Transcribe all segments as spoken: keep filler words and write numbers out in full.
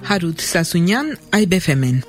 Հարութ Սասունյան, Այբ էֆ էմ-ն։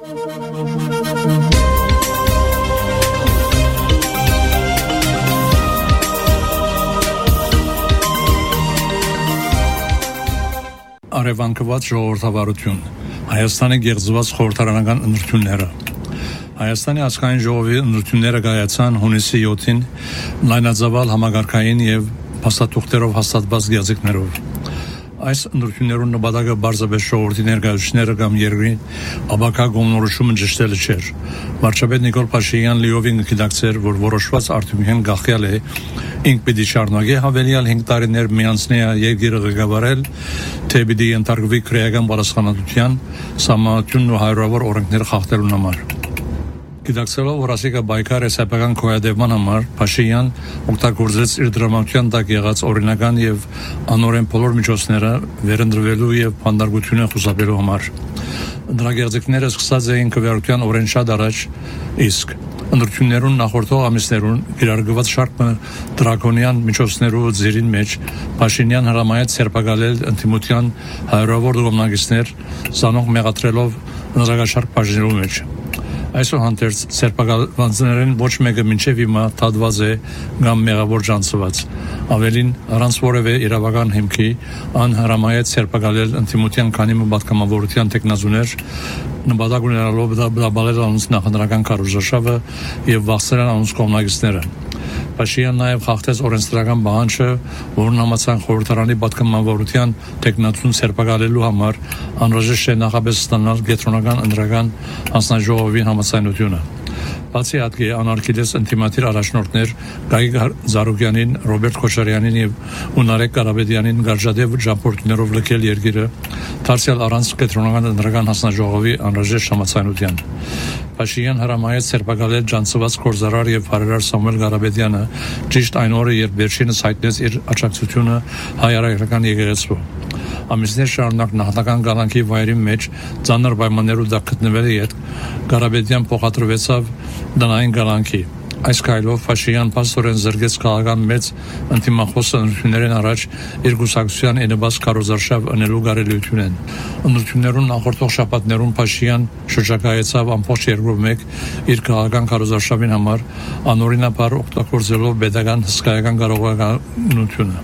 Արևանկված ժողովրդավարություն, Հայաստանի գեղձված խորհրդարանական ընտրությունները։ Հայաստանի ազգային ժողովի ընտրությունները կայացան հունիսի յոթին լայնածավալ համագարկային եւ փաստաթուղթերով հաստատված գեղձիկներով։ Այս ընտրություններուն նպատակը բարձրապես ժողովրդի ներկայացուցիչները կամ երկրի աբակա գոմնորոշումը ճշտելը չէր։ Վարչապետ Նիկոլ Փաշինյան լիովին գիտակցեր, որ որոշված արդյունքեն գախյալ է ինք պիտի շարունակի հավելյալ հինգ տարիներ միանցնի երկիրը ղեկավարել, թե պիտի ենթարկվի քրեական պատասխանատվության, սահմանությունն ու հարյուրավոր օրենքներ խախտելուն համար։ Գիտակցելով, որ ասիկա բայկար է սեփական կոյադևման համար, Փաշինյան օգտագործեց իր դրամատուրգիան տակ եղած օրինական եւ անօրեն բոլոր միջոցները վերընտրվելու եւ փանդարգությունը խուսափելու համար։ Ընդրագեղձիկները սկսած էին քվեարկության օրեն շատ առաջ, իսկ ընտրություններուն նախորդող ամիսներուն իրարգված շարքը դրակոնյան միջոցներով ձերին մեջ Փաշինյան հրամայեց սերպակալել ընդդիմության հարյուրավոր կողմնակիցներ, զանոնք մեղադրելով ընդրագաշարք բաժնելու մեջ։ Այսուհանդերձ սերպակալվածներին ոչ մեկը մինչև հիմա թադված է կամ մեղավոր ջանցված։ Ավելին, առանց որևէ իրավական հիմքի անհրամայեց սերպակալել ընդդիմության քանի պատգամավորության տեխնազուներ, նպատակ ունենալով բդաբալել անոնց նախընտրական կառուցաշավը եւ վախսել անոնց կողմնակիցները։ Փաշինյան նաև խախտեց օրենսդրական պահանջը, որն համաձայն խորհրդարանի պատգամավորության տեխնացուն սերպակալելու համար անհրաժեշտ է նախապես ստանալ կենտրոնական ընտրական հանձնաժողովի համաձայնությունը։ Բացի այդ, անարգիլես ինտիմատիր առաջնորդներ Գագիկ Զարուգյանին, Ռոբերտ Քոչարյանին եւ Ունարեկ Կարապետյանին գարժադեվ ճամփորդներով լքել երկիրը, դարձյալ առանց կենտրոնական ընտրական հանձնաժողովի անհրաժեշտ համաձայնության։ Փաշինյան հրամայեց սերպակալել ջանցված գործարար եւ բարերար Սամվել Կարապետյանը ճիշտ այն օրը, երբ վերջինս հայտնեց իր աջակցությունը հայ առաքելական եկեղեցու։ Ամիսներ շարունակ նախնական գալանքի վայրի մեջ ծանր պայմաններով դա գտնվել է, Կարապետյան փոխադրվեցավ դնային գալանքի։ Այս կայլով Փաշինյան փաստորեն զրկեց քաղաքական մեծ ընդդիմախոս ընտրություններին առաջ իր գուսակցության ինեբաց քարոզարշավ ընելու գարելությունեն։ Ընտրություններուն նախորդող շաբաթներուն Փաշինյան շրջակայեցավ ամբողջ երկրով մեկ իր քաղաքական քարոզարշավին համար անօրինաբար օգտագործելով pedagogan հսկայական կարողականությունը։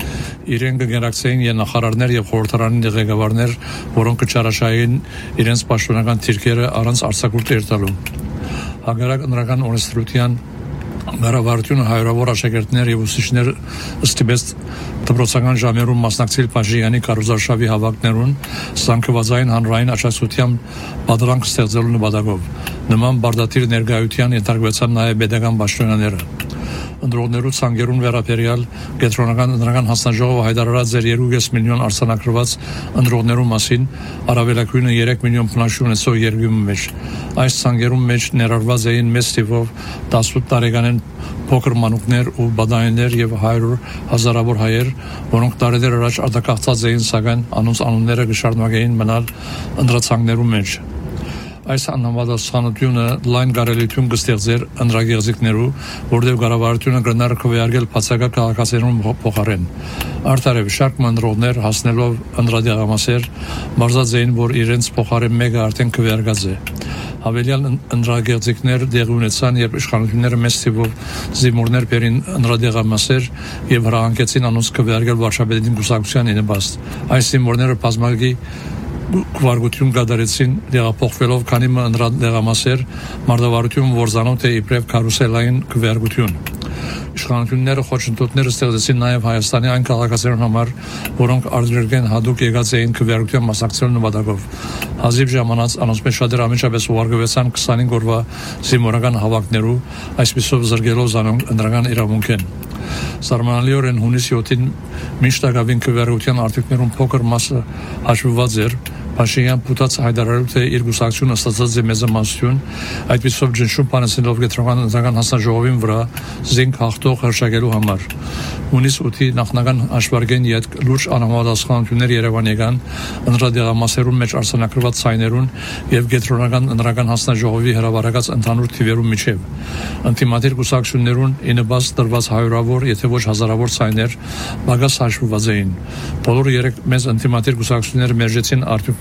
Իրեն կգերակցեին եւ նախարարներ եւ խորհրդարանի ղեկավարներ, որոնք կչարաշահեին իրենց պաշտոնական թիրքերը առանց արձակուրդ երթալու։ Հագարակ ընտրական օրենսդրության կառավարությունը հարյուրավոր աշակերտներ եւ ուսուցիչներ ստիպեց դպրոցական ժամերում մասնակցել Փաշինյանի կառուցարշավի հավաքներուն, սանկվածային հանրային աջակցությամբ պատրանք ստեղծելու նպատակով։ Նման բարդատիր ներկայության ենթարկվեցան նաեւ pedagogan պաշտոնյաները։ Ընտրողներու ցանկերուն վերաբերյալ կենտրոնական ընտրական հանձնաժողովը հայտարարած էր երկու միլիոն արձանագրված ընտրողներու մասին, առավելագույնը երեք միլիոն բնակչություն ունեցող երկրի մեջ։ Այս ցանկերուն մեջ ներառված էին մեծ թիվով տասնութ տարեկանեն փոքր մանուկներ ու բադայիններ եւ հարյուր հազարավոր հայեր, որոնք տարիներ առաջ արտակախծած էին, սակայն անոնց անունները կշարունակեին մնալ ընտրացանկներու մեջ։ Այս անհամապատասխանությունը լայն գարելություն կստեղծեր ընդրագեղձիկներու, որտեղ կառավարությունը կգնար քվեարկել բացակայ քաղաքացիներուն փոխարեն։ Արդարև շարք մնդրողներ հասնելով ընդրադեղամասեր մարզած էին, որ իրենց փոխարեն մեկը արդեն քվեարկած է։ Հավելյալ ընդրագեղձիկներ դեղի ունեցան, երբ իշխանությունները մեծ թիվով զինվորներ բերին ընդրադեղամասեր եւ հրահանգեցին անոնց քվեարկել վարչապետի գուսակցության ինեբաստ։ Այս զինվորները բազմակի Կվարգություն կատարեցին դեղափոխվելով քանի ընդրադեղամասեր մարտավարություն որզանոթ է իբրև կարուսելային քվեարկություն։ Իշխանությունները խոչընդոտներ ստեղծեցին նաև Հայաստանի այն քաղաքացիներուն համար, որոնք արտերկրեն հատուկ եկած էին քվեարկության մասնակցելու նպատակով։ Հազիվ ժամանած անոնց մեջ շատերը ամենաշատես ուղարկվեցան քսանհինգ օրվա զինվորական հավաքներու, այսպիսով զրկելով զանոնք ընտրական իրավունքեն։ Սարմանալիորեն հունիսի յոթին միշտակավին քվեարկության արդյունքներուն փոքր մասը հաշվված էր, Փաշինյան փութած հայտարարել թե իր գուսակցությունը ստացած է մեծամասնություն, այդպիսով ջնշում բանացնելով կենտրոնական ընտրական հանձնաժողովին վրա զենք հաղթող հրշակելու համար։ Հունիս ութի նախնական հաշվարկեն յետ լուրջ անհամապատասխանություններ Երևան եկան ընդրադեղամասերուն մեջ արձանագրված ցայներուն եւ կենտրոնական ընտրական հանձնաժողովի հրավարակած ընդհանուր թիվերու միջև։ Ինտիմատիր գուսակցություններուն ինեբաց տրված հարյուրավոր, եթե ոչ հազարավոր ցայներ բագաս հաշվված էին։ Բոլոր երեք մեծ ինտիմատիր գուսակցությունները մերժեցին արդյունք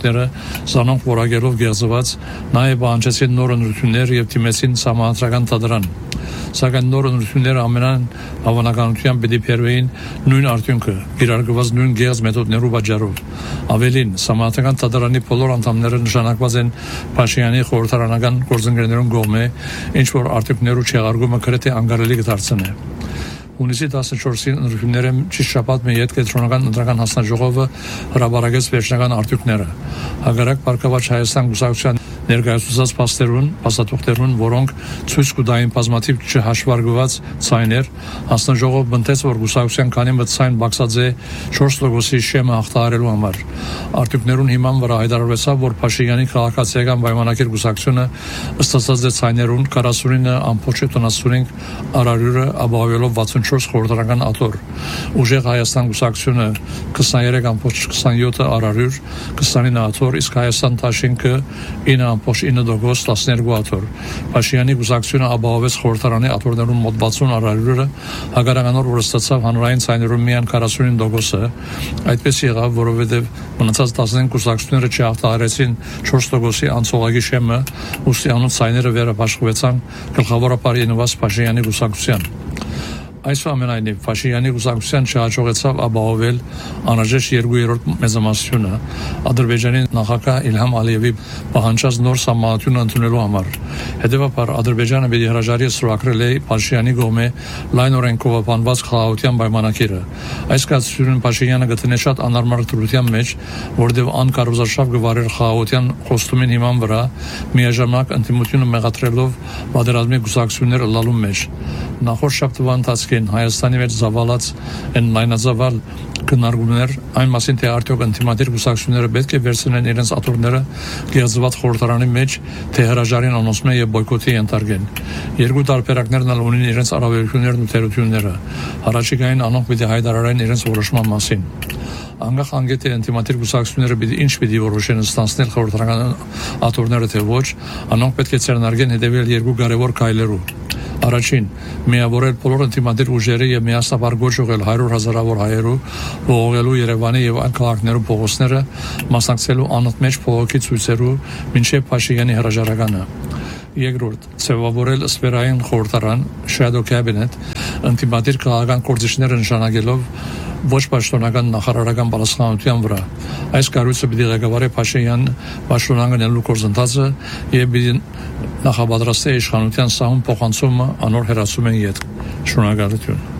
կուսակցությունները զանոնք որակելով գեղձված նաև պահանջեցին նոր ընտրություններ եւ դիմեցին համահանրական թատրան։ Սակայն նոր ընտրությունները ամենայն հավանականությամբ պիտի բերվեին նույն արդյունքը, կիրառված նույն գեղձ մեթոդներով պատճառով։ Ավելին, համահանրական թատրանի բոլոր անդամները նշանակված են Փաշինյանի խորհրդարանական գործընկերներուն կողմէ, ինչ որ արդյունքներու չեղարկումը գրեթե անկարելի կդարձնի։ Հունիսի տասնչորսին ընտրությունները ճիշտ շաբաթ մի հետ կենտրոնական ընտրական հանձնաժողովը հրապարակեց վերջնական արդյունքները։ Հակառակ Բարգավաճ Հայաստան կուսակցության ներկայացուցած փաստերուն, փաստաթուղթերուն, որոնք ցույց կտային բազմաթիվ չհաշվարկված ցայներ, հանձնաժողովը բնտեց, որ կուսակցության քանի մտ ցայն բացած է չորս տոկոսի շեմը հաղթահարելու համար։ Արդյունքներուն հիման վրա հայտարարվեցավ, որ Փաշինյանի քաղաքացիական պայմանագիր կուսակցությունը ըստացած է ցայներուն քառասունինը ամբողջ ութանասունինը արարյուրը ապահովելով վաթսունչորս խորհրդարանական աթոռ։ Ուժեղ Հայաստան կուսակցությունը քսաներեք ամբողջ քսանյոթը արարյուր, քսանինը աթոռ, իսկ Հայաստան Դաշինքը ինը ամբողջ ինը տոկոս տասներկու աթոռ։ Փաշինյանի կուսակցությունը ապահովեց խորհրդարանի աթոռներուն մոտ վաթսուն արարյուրը, հակառականոր որ ստացավ հանրային ցայներուն միայն քառասունինը տոկոսը։ Այդպես եղավ, որովհետև մնացած տասնինը կուսակցությունները չհաղթահարեցին չորս տոկոսի անցողակի շեմը, ուստի անոնց ցայները վերապաշխվեցան գլխավորապես իննված Փաշինյանի կուսակցության։ Այսուամենայնիվ Փաշինյանի կուսակցության չհաջողեցավ ապահովել անհրաժեշտ երկու երրորդ մեծամասնությունը Ադրբեջանի նախագահ Իլհամ Ալիևի պահանջած նոր սահմանությունը ընդունելու համար։ Հետևաբար Ադրբեջանը պետք է հրաժարի սրակրել է Փաշինյանի կողմէ լայնորեն կողապանված խաղաղության պայմանագիրը։ Այս կացությունը Փաշինյանը գտնե շատ անարմար դրության մեջ, որտեղ անկառուցարշավ գվարեր խաղաղության խոստումին հիման վրա, միաժամանակ ընդդիմությունը մեղադրելով պատերազմի կուսակցությունները լալու մեջ։ Նախորդ շաբթվա ընթացքին Հայաստանի մեջ զավալած են լայնածավալ քննարկումներ այն մասին, թե արդյոք ընդդիմադիր կուսակցությունները պետք է վերցնեն իրենց աթոռները գեղձված խորհրդարանի մեջ, թե հրաժարին անոնցմեն եւ բոյկոտի ենթարկեն։ Երկու տարբերակներն ալ ունին իրենց առավելություններն ու թերությունները։ Առաջիկային անոնք պիտի հայտարարեն իրենց որոշման մասին։ Անկախ անգետ է ընդդիմադիր կուսակցությունները պիտի ինչ պիտի որոշեն ստանցնել խորհրդարանական աթոռները թե ոչ, անոնք պետք է ցերնարգեն հետևել երկու կարևոր քայլերով։ Առաջին, միավորել բոլոր ընդդիմադիր ուժերը եւ միասնաբար գոչ ուղղել հարյուր հազարավոր հայերու ողողելու Երևանի եւ այլ քաղաքներու փողոցները, մասնակցելու անընդմեջ փողոքի ցույցերու մինչեւ Փաշինյանի հրաժարականը։ Երկրորդ, ցևավորել սպերային խորհրդարան, shadow cabinet, ընդդիմադիր քաղաքական կորձիչները նշանակելով ոչ պաշտոնական նախարարական պաշտոնության վրա։ Այս կառույցը պիտի ղեկավարի Փաշինյան պաշտոնանալու գործընթացը եւ պիտի նախապատրաստի իշխանության սահուն փոխանցումը անոր հերացումեն յետ։ Շնորհակալություն։